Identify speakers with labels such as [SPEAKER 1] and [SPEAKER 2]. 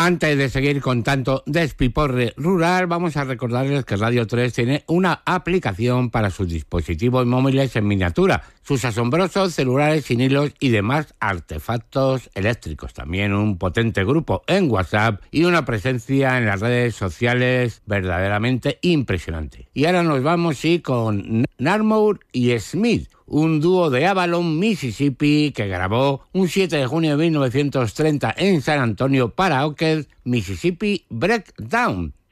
[SPEAKER 1] Antes de seguir con tanto despiporre rural, vamos a recordarles que Radio 3 tiene una aplicación para sus dispositivos móviles en miniatura, sus asombrosos celulares sin hilos y demás artefactos eléctricos. También un potente grupo en WhatsApp y una presencia en las redes sociales verdaderamente impresionante. Y ahora nos vamos con Narmour y Smith, un dúo de Avalon, Mississippi, que grabó un 7 de junio de 1930 en San Antonio para Ocker, Mississippi Breakdown.